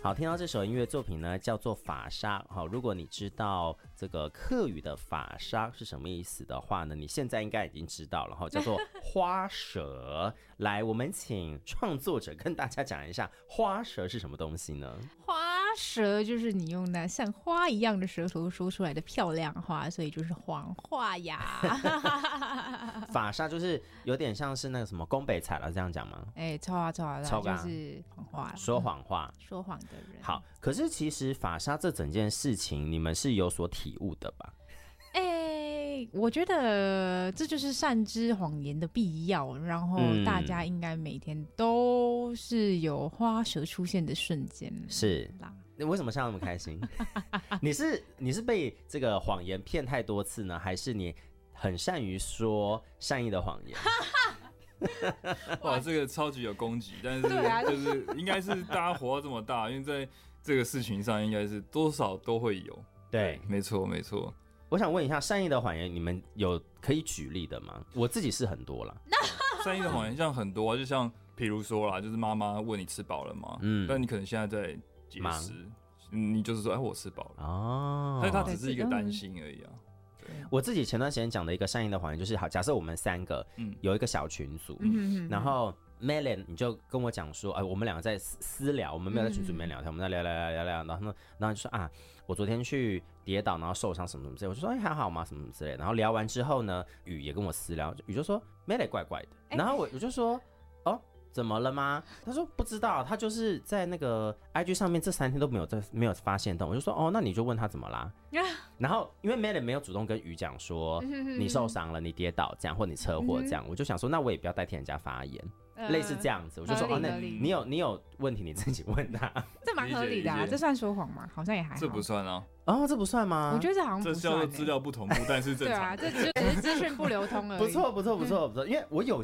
好，听到这首音乐作品呢，叫做法沙。好，如果你知道这个客语的法沙是什么意思的话呢，你现在应该已经知道了哈，叫做花舌。来，我们请创作者跟大家讲一下花舌是什么东西呢？ 花舌就是你用那像花一样的舌头说出来的漂亮话，所以就是谎话呀。 法沙就是有点像是那个什么宫北彩了，这样讲吗？ 错啊，就是谎话， 说谎话， 说谎的人。 好，可是其实法沙这整件事情，你们是有所体悟的吧？ 我觉得这就是善知谎言的必要，然后大家应该每天都是有花舌出现的瞬间， 是啦。你为什么笑那么开心？你是被这个谎言骗太多次呢，还是你很善于说善意的谎言？ 哇，这个超级有攻击，但是就是应该是大家活到这么大，因为在这个事情上应该是多少都会有。 对， 没错没错。 我想问一下，善意的谎言你们有可以举例的吗？我自己是很多啦。 善意的谎言像很多啊，就像比如说啦，就是妈妈问你吃饱了吗？但你可能现在在节食，你就是说我吃饱了哦，但是他只是一个担心而已啊。 我自己前段时间讲的一个善意的谎言就是，好，假设我们三个有一个小群组，然后 Melon 你就跟我讲说，我们两个在私聊，我们没有在群组里面聊天，我们在聊，然后就说啊，我昨天去跌倒，然后受伤什么什么之类，我就说还好吗？什么什么之类的。然后聊完之后呢，雨也跟我私聊，雨就说 Melon 怪怪的，然后我就说怎么了吗？他说不知道，他就是在那个 IG 上面这3天都没有发现动。我就说那你就问他怎么啦。然后因为 Melon 没有主动跟鱼讲说你受伤了，你跌倒这样，或你车祸这样，我就想说那我也不要代替人家发言。类似这样子，我就说那你有问题你自己问他， 这蛮合理的啊，这算说谎吗？好像也还好， 这不算啊。 这不算吗？ 我觉得这好像不算， 这叫做资料不同步，但是正常。 对啊，这只是资讯不流通而已。 不错，因为我有